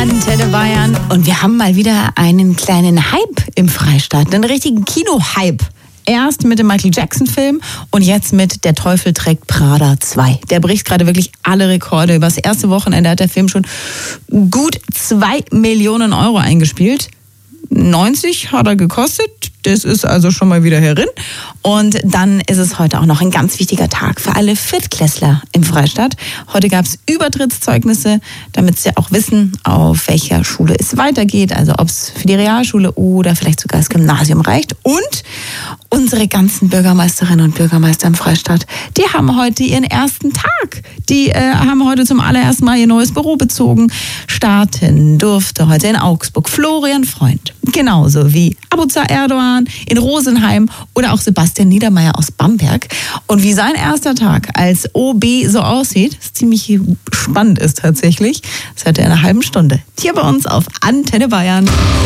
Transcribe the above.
Antenne Bayern. Und wir haben mal wieder einen kleinen Hype im Freistaat, einen richtigen Kino-Hype. Erst mit dem Michael Jackson-Film und jetzt mit Der Teufel trägt Prada 2. Der bricht gerade wirklich alle Rekorde. Über das erste Wochenende hat der Film schon gut 2 Millionen Euro eingespielt. 90 hat er gekostet. Das ist also schon mal wieder herin. Und dann ist es heute auch noch ein ganz wichtiger Tag für alle Viertklässler im Freistaat. Heute gab es Übertrittszeugnisse, damit sie auch wissen, auf welcher Schule es weitergeht. Also ob es für die Realschule oder vielleicht sogar das Gymnasium reicht. Und unsere ganzen Bürgermeisterinnen und Bürgermeister im Freistaat, die haben heute ihren ersten Tag. Die haben heute zum allerersten Mal ihr neues Büro bezogen. Starten durfte heute in Augsburg Florian Freund. Genauso wie Abuza Erdogan in Rosenheim oder auch Sebastian Niedermeyer aus Bamberg. Und wie sein erster Tag als OB so aussieht, ist ziemlich spannend ist tatsächlich, das hört er in einer halben Stunde. Hier bei uns auf Antenne Bayern.